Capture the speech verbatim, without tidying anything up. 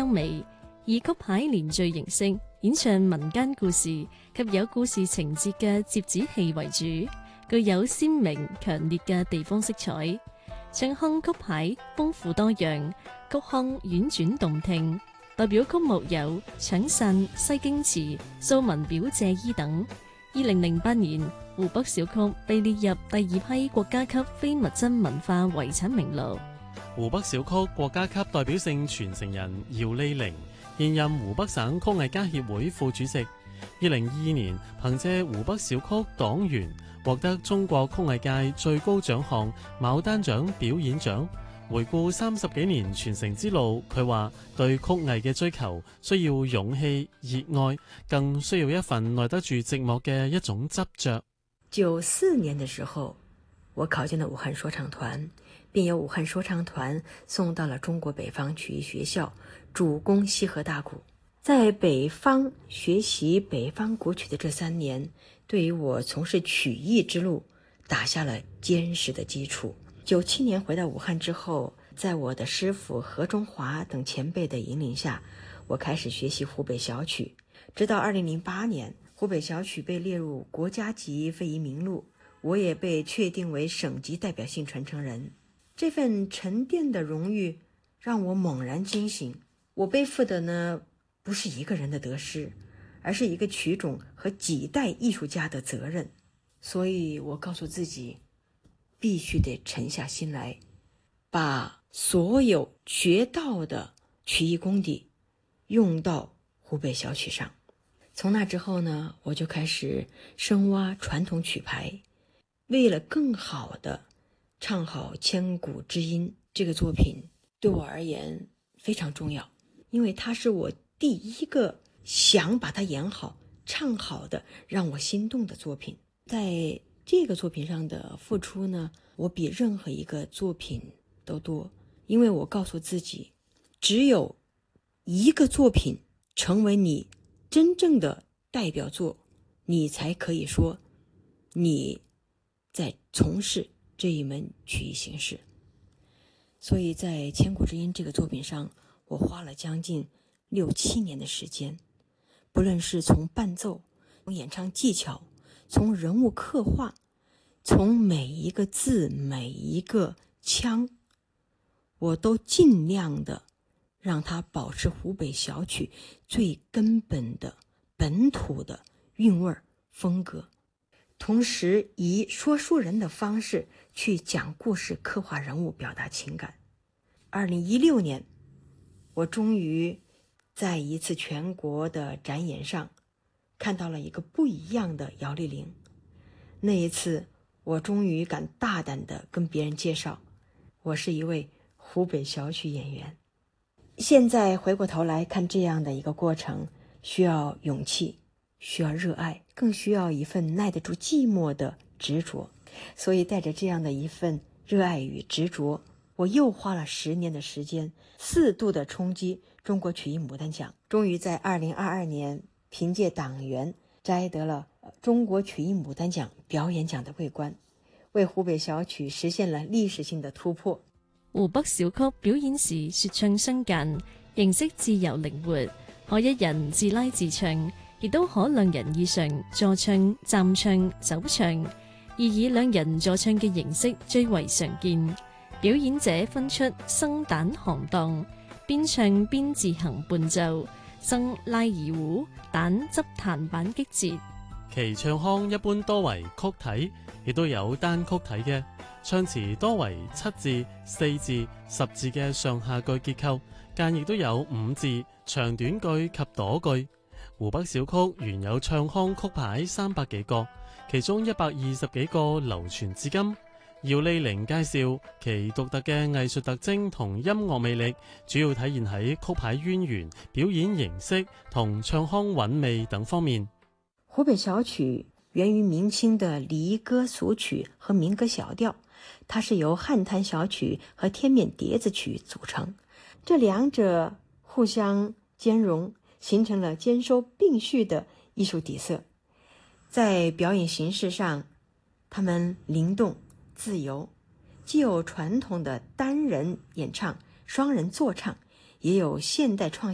優美，以曲牌連綴形式演唱民間故事及有故事情節嘅折子戲為主，具有鮮明強烈嘅地方色彩。唱腔曲牌豐富多樣，曲腔婉轉動聽，代表曲目有《搶傘》《西京詞》《素文表謝衣》等。二零零八年，湖北小曲被列入第二批國家級非物質文化遺產名錄。 湖北小曲國家級代表性傳承人姚莉玲，現任湖北省曲藝家協會副主席。二零二二年，憑借湖北小曲黨員獲得中國曲藝界最高獎項牡丹獎表演獎。回顧三十幾年傳承之路，佢話對曲藝嘅追求需要勇氣、熱愛，更需要一份耐得住寂寞嘅一種執着。 九四年的時候，我考進了武漢說唱團，並由武漢說唱團送到了中國北方曲藝學校，主攻西河大鼓。在北方學習北方古曲的這三年，對於我從事曲藝之路打下了堅實的基礎。九七年回到武漢之後，在我的師傅何中華等前輩的引領下，我開始學習湖北小曲。直到二零零八年，湖北小曲被列入國家級非遺名錄，我也被確定為省級代表性傳承人。這份沉澱的榮譽讓我猛然驚醒，我背負的呢，不是一個人的得失，而是一個曲種和幾代藝術家的責任。所以我告訴自己，必須得沉下心來，把所有學到的曲藝功底用到湖北小曲上。從那之後呢，我就開始深挖傳統曲牌，為了更好的唱好《千古之音》這個作品，對我而言非常重要，因為它是我第一個想把它演好、唱好的讓我心動的作品。在這個作品上的付出呢，我比任何一個作品都多，因為我告訴自己，只有一個作品成為你真正的代表作，你才可以說你在從事這一門曲藝形式。所以在《千古之音》這個作品上，我花了將近六七年的時間，不論是從伴奏、從演唱技巧、從人物刻畫，從每一個字、每一個腔，我都盡量的讓它保持湖北小曲最根本的本土的韻味風格，同時以說書人的方式去講故事、刻畫人物、表達情感。二零一六年，我終於在一次全國的展演上看到了一個不一樣的姚莉玲。那一次，我終於敢大膽地跟別人介紹，我是一位湖北小曲演員。現在回過頭來看這樣的一個過程，需要勇氣，需要熱愛，更需要一份耐得住寂寞的執着。所以帶着這樣的一份熱愛與執着，我又花了十年的時間，四度的衝擊中國曲藝牡丹獎，終於在二零二二年憑借黨員摘得了中國曲藝牡丹獎表演獎的桂冠，為湖北小曲實現了歷史性的突破。 湖北小曲表演時說唱相間，形式自由靈活，可一人自拉自唱，亦都可兩人以上助唱、站唱、走唱，而以兩人助唱嘅形式最為常見。表演者分出生旦行當，邊唱邊自行伴奏，生拉二胡，旦執彈板擊節。 其唱腔一般多為曲體，亦都有單曲體嘅。唱詞多為七字、四字、十字嘅上下句結構，間亦都有五字、長短句及朵句。湖北小曲原有唱腔曲牌三百幾個，其中一百二十幾個流傳至今。姚莉玲介紹其獨特嘅藝術特徵同音樂魅力，主要體現喺曲牌淵源、表演形式同唱腔韻味等方面。 湖北小曲源於明清的離歌俗曲和民歌小調，它是由漢譚小曲和天面碟子曲組成，這兩者互相兼容，形成了兼收並蓄的藝術底色。在表演形式上，它們靈動自由，既有傳統的單人演唱、雙人作唱，也有現代創